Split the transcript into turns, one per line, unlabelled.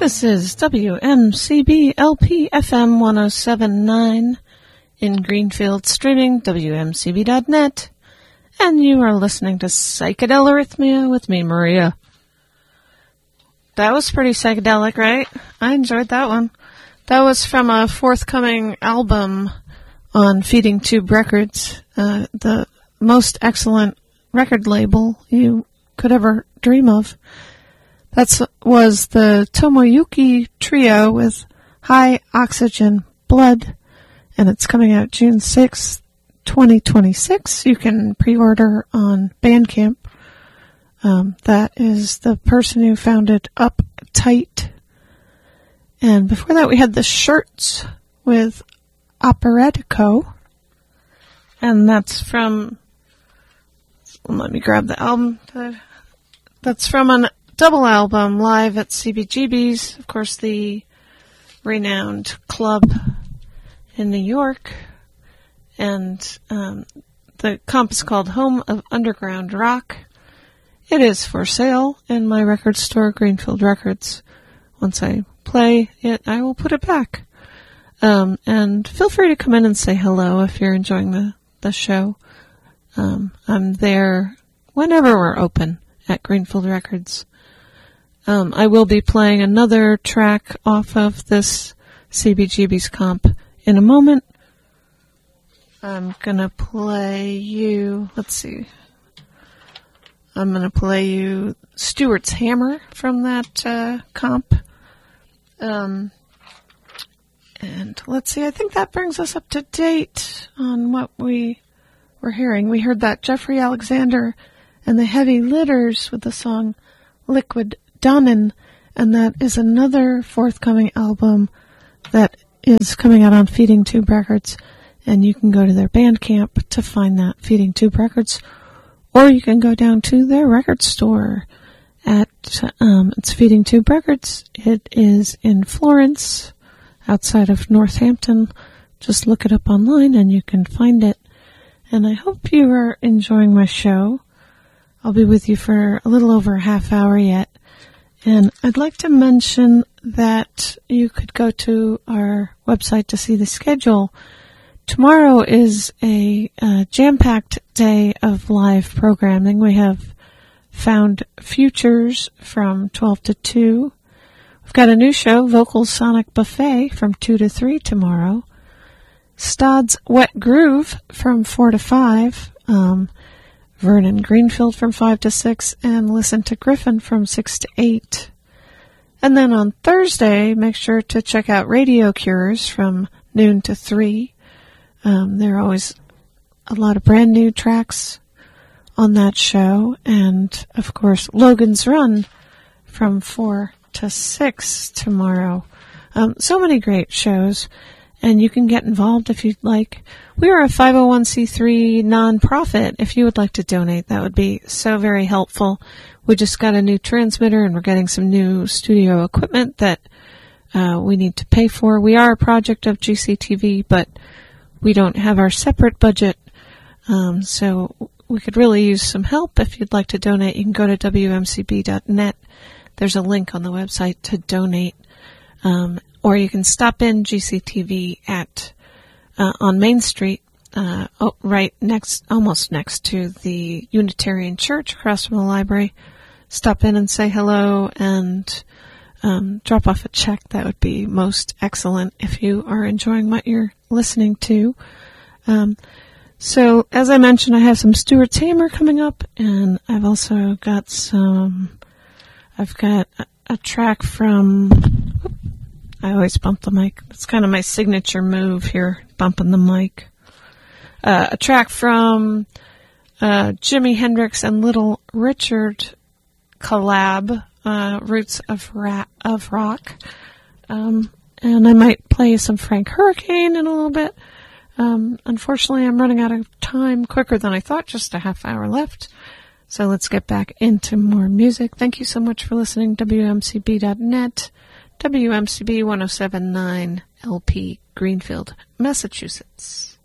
This is WMCB LP FM 107.9 in Greenfield, streaming WMCB.net, and you are listening to Psychedelarrhythmia with me, Maria. That was pretty psychedelic, right? I enjoyed that one. That was from a forthcoming album on Feeding Tube Records, the most excellent record label you could ever dream of. That was the Tomoyuki Trio with High Oxygen Blood, and it's coming out June 6th, 2026. You can pre-order on Bandcamp. That is the person who founded Uptight. And before that we had the Shirts with Operetico, and that's from, let me grab the album. That's from a double album live at CBGB's, of course, the renowned club in New York. And the comp is called Home of Underground Rock. It is for sale in my record store, Greenfield Records. Once I play it, I will put it back. And feel free to come in and say hello if you're enjoying the show. I'm there whenever we're open at Greenfield Records. I will be playing another track off of this CBGB's comp in a moment. I'm gonna play you, let's see. I'm gonna play you Stuart's Hammer from that comp. And let's see, I think that brings us up to date on what we were hearing. We heard that Jeffrey Alexander and the Heavy Litters with the song Liquid Dunnin', and that is another forthcoming album that is coming out on Feeding Tube Records, and you can go to their Bandcamp to find that, Feeding Tube Records, or you can go down to their record store at, it's Feeding Tube Records. It is in Florence, outside of Northampton. Just look it up online and you can find it. And I hope you are enjoying my show. I'll be with you for a little over a half hour yet. And I'd like to mention that you could go to our website to see the schedule. Tomorrow is a jam-packed day of live programming. We have Found Futures from 12 to 2. We've got a new show, Vocal Sonic Buffet, from 2 to 3 tomorrow. Stodd's Wet Groove from 4 to 5. Vernon Greenfield from 5 to 6, and Listen to Griffin from 6 to 8. And then on Thursday, make sure to check out Radio Cures from noon to 3. There are always a lot of brand new tracks on that show. And, of course, Logan's Run from 4 to 6 tomorrow. So many great shows. And you can get involved if you'd like. We are a 501c3 nonprofit. If you would like to donate, that would be so very helpful. We just got a new transmitter and we're getting some new studio equipment that we need to pay for. We are a project of GCTV, but we don't have our separate budget. So we could really use some help. If you'd like to donate, you can go to WMCB.net. There's a link on the website to donate. Or you can stop in GCTV at on Main Street, right next, almost next to the Unitarian Church across from the library. Stop in and say hello and drop off a check. That would be most excellent if you are enjoying what you're listening to. So, as I mentioned, I have some Stuart's Hammer coming up, and I've also got I've got a track from, I always bump the mic. It's kind of my signature move here, bumping the mic. A track from Jimi Hendrix and Little Richard collab, Roots of Rock. And I might play some Frank Hurricane in a little bit. Unfortunately, I'm running out of time quicker than I thought, just a half hour left. So let's get back into more music. Thank you so much for listening. WMCB.net. WMCB 107.9 LP, Greenfield, Massachusetts.